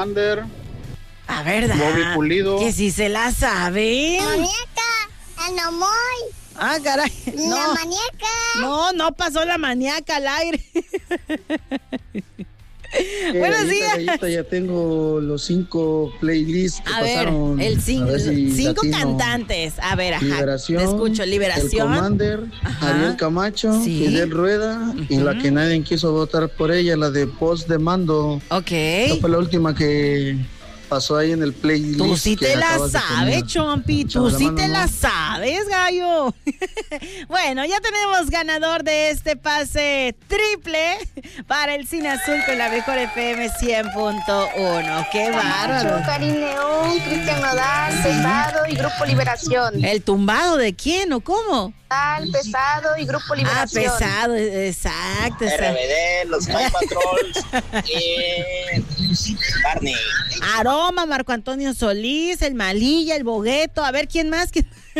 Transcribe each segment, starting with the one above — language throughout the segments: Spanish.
Commander. A ver, Bobby Pulido. que si se la saben. Maníaca, el Nomoy. Ah, caray. La maníaca. No pasó la maníaca al aire. Buenos días. Gallita, ya tengo los 5 playlists que A ver, pasaron. cinco cantantes. A ver, ajá. Liberación. Te escucho. Liberación. El Commander, Ajá. Ariel Camacho, Sí. Fidel Rueda y la que nadie quiso votar por ella, la de Post de Mando. Ok. Esa fue la última que pasó ahí en el playlist. Tú sí que te la acabas de sabes, poner. Chompi. Tú Échame la sí mano, te ¿no? la sabes, gallo. Bueno, ya tenemos ganador de este pase triple para el Cine Azul con la mejor FM 100.1. ¡Qué bárbaro! Karim León, Cristian Nodal, Pesado y Grupo Liberación. ¿El tumbado de quién o cómo? Pesado y Grupo Ah, Liberación. Pesado, exacto. RBD, los High Patrols y Barney. Aroma, Marco Antonio Solís, el Malilla, el Bogueto. A ver, ¿quién más?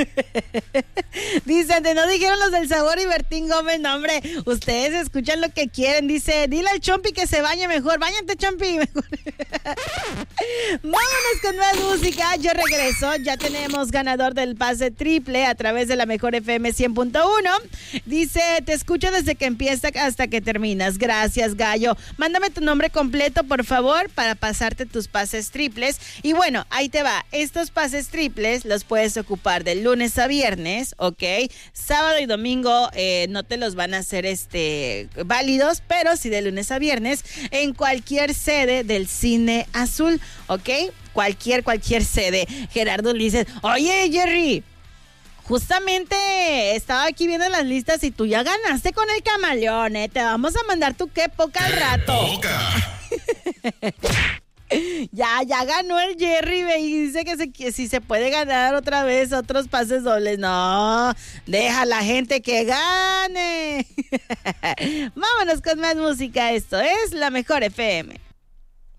Dicen, no dijeron los del Sabor y Bertín Gómez. No, hombre, ustedes escuchan lo que quieren. Dice, dile al Chompi que se bañe mejor. Báñate, Chompi, mejor. Vámonos con más música. Yo regreso. Ya tenemos ganador del pase triple a través de la mejor FM 100.1. Dice, te escucho desde que empieza hasta que terminas. Gracias, gallo. Mándame tu nombre completo, por favor, para pasarte tus pases triples. Y bueno, ahí te va. Estos pases triples los puedes ocupar del lunes a viernes, ¿ok? Sábado y domingo no te los van a hacer válidos, pero sí de lunes a viernes en cualquier sede del Cine Azul, ¿ok? Cualquier sede. Gerardo le dice, oye, Jerry, justamente estaba aquí viendo las listas y tú ya ganaste con el camaleón, ¿eh? Te vamos a mandar tu qué poca al rato. Ya ganó el Jerry, ve, y dice que si se puede ganar otra vez otros pases dobles. No, deja a la gente que gane. Vámonos con más música. Esto es La Mejor FM.